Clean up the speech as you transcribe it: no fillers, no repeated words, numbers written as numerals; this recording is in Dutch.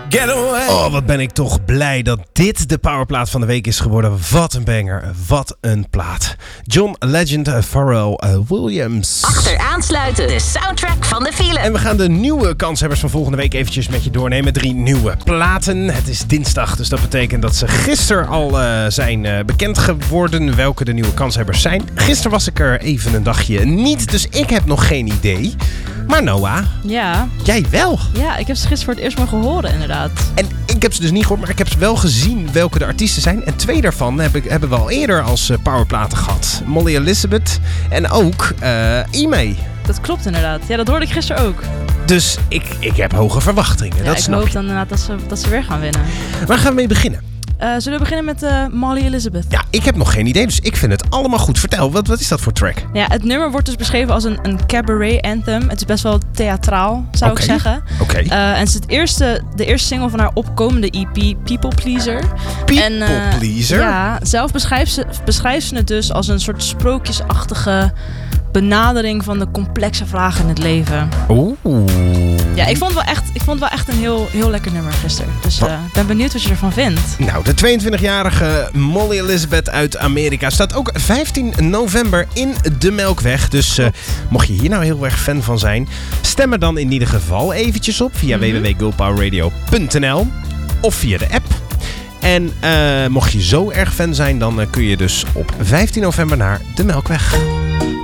Get away. Oh, wat ben ik toch blij dat dit de powerplaat van de week is geworden. Wat een banger, wat een plaat. John Legend, Pharrell Williams. Achteraansluiten, de soundtrack van de file. En we gaan de nieuwe kanshebbers van volgende week eventjes met je doornemen. 3 nieuwe platen. Het is dinsdag, dus dat betekent dat ze gisteren al zijn bekend geworden welke de nieuwe kanshebbers zijn. Gisteren was ik er even een dagje niet, dus ik heb nog geen idee. Maar Noah, ja. Jij wel? Ja, ik heb ze gisteren voor het eerst mogen horen, inderdaad. En ik heb ze dus niet gehoord, maar ik heb wel gezien welke de artiesten zijn. En 2 daarvan hebben we al eerder als powerplaten gehad. Molly Elizabeth en ook E-May. Dat klopt inderdaad. Ja, dat hoorde ik gisteren ook. Dus ik heb hoge verwachtingen. Ja, dat ik hoop dan inderdaad dat ze weer gaan winnen. Waar gaan we mee beginnen? Zullen we beginnen met Molly Elizabeth? Ja, ik heb nog geen idee, dus ik vind het allemaal goed. Vertel, wat is dat voor track? Ja, het nummer wordt dus beschreven als een cabaret anthem. Het is best wel theatraal, zou ik zeggen. Oké. En het is de eerste single van haar opkomende EP, People Pleaser. People Pleaser? Ja, zelf beschrijft ze het dus als een soort sprookjesachtige benadering van de complexe vragen in het leven. Oeh. Ja, ik vond het wel echt een heel lekker nummer gisteren. Dus ik ben benieuwd wat je ervan vindt. Nou, de 22-jarige Molly Elizabeth uit Amerika staat ook 15 november in de Melkweg. Dus mocht je hier nou heel erg fan van zijn, stem er dan in ieder geval eventjes op via www.girlpowerradio.nl of via de app. En mocht je zo erg fan zijn, dan kun je dus op 15 november naar de Melkweg.